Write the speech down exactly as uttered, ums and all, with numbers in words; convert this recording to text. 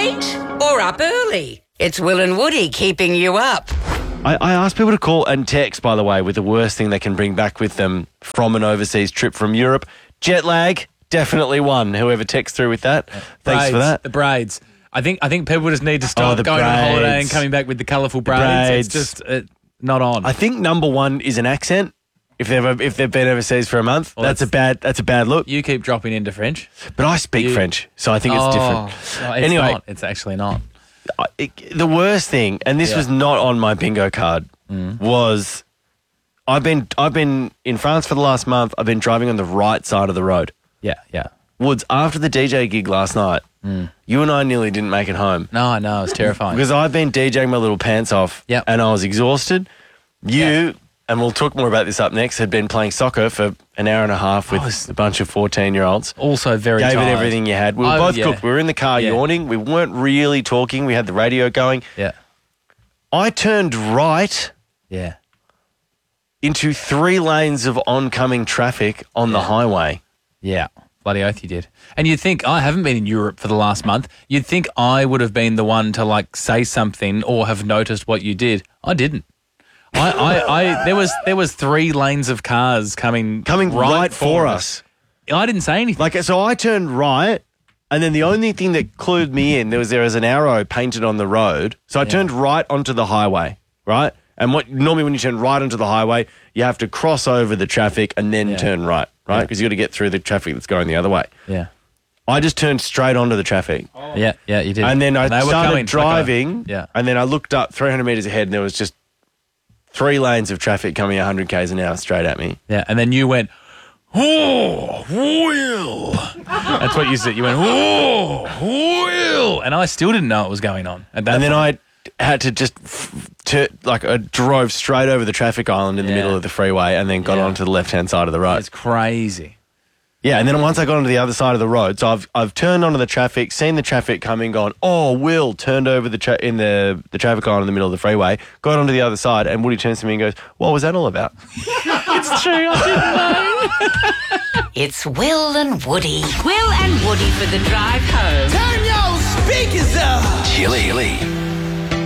late or up early? It's Will and Woody keeping you up. I, I asked people to call and text, by the way, with the worst thing they can bring back with them from an overseas trip from Europe. Jet lag, definitely one. Whoever texts through with that, thanks braids, for that. The braids. I think I think people just need to stop Oh, the going on holiday and braids. coming back with the colourful braids. braids. It's just uh, not on. I think number one is an accent. If they've if they've been overseas for a month, Well, that's, that's- a bad that's a bad look. you keep dropping into French. But I speak you- French, so I think it's oh, different. No, it's Anyway. not. It's actually not. I- it, the worst thing, and this Yeah. was not on my bingo card, was I've been I've been in France for the last month. I've been driving on the right side of the road. Yeah, yeah. Woods, after the D J gig last night, you and I nearly didn't make it home No, I know. It's terrifying. because I've been DJing my little pants off, Yep. and I was exhausted. You, and we'll talk more about this up next, had been playing soccer for an hour and a half with was- a bunch of fourteen-year-olds. also very Gave tired. it everything you had. We were Oh, both yeah. cooked. We were in the car Yeah. yawning. We weren't really talking. We had the radio going. Yeah, I turned right yeah. into three lanes of oncoming traffic on the Yeah. highway. Yeah, bloody oath you did. And you'd think, I haven't been in Europe for the last month. You'd think I would have been the one to like say something or have noticed what you did. I didn't. I, I, I there was there was three lanes of cars coming Coming right, for us. I didn't say anything. Like, so I turned right, and then the only thing that clued me in, there was there was an arrow painted on the road. So I turned right onto the highway, right? And what normally when you turn right onto the highway, you have to cross over the traffic and then Yeah. turn right, right? Yeah. Because you got to get through the traffic that's going the other way. yeah, I just turned straight onto the traffic. yeah, yeah. You did. And then I they were started coming, like a- driving, yeah, and then I looked up three hundred metres ahead, and there was just three lanes of traffic coming one hundred kays an hour straight at me. yeah. And then you went, oh, Will. That's what you said. You went, oh, Will. And I still didn't know what was going on at that And then point. I had to just, f- to, like, I drove straight over the traffic island in the Yeah. middle of the freeway and then got Yeah. onto the left-hand side of the road. It's crazy. Yeah, and then once I got onto the other side of the road, so I've I've turned onto the traffic, seen the traffic coming, gone, oh, Will, turned over the tra- in the, the traffic island in the middle of the freeway, got onto the other side, and Woody turns to me and goes, what was that all about? It's true. I didn't know. It's Will and Woody. Will and Woody for the drive home. Turn your speakers up. Chili.